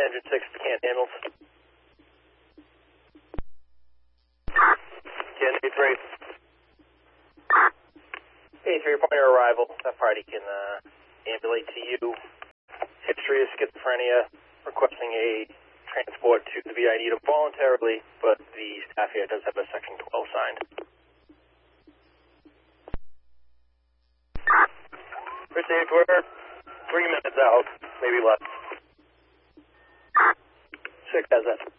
engine 6 can't handle. Ken, 8-3. 8-3, upon your arrival, that party can ambulate to you. History of schizophrenia, requesting a transport to the VID voluntarily, but the staff here does have a Section 12 signed. Received, we're 3 minutes out, maybe less. 6 has that.